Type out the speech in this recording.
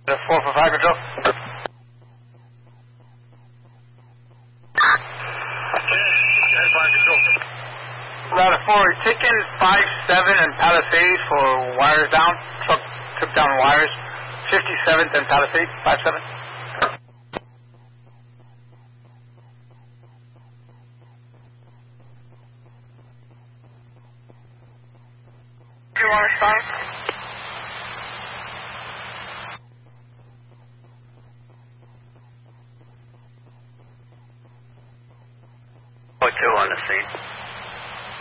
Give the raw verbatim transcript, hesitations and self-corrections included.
The four for fire control. Ladder four, taking five seven and Palisades for wires down. Truck took down wires. fifty-seventh and Palisades, five seven. You want to start? Oh, two on the scene.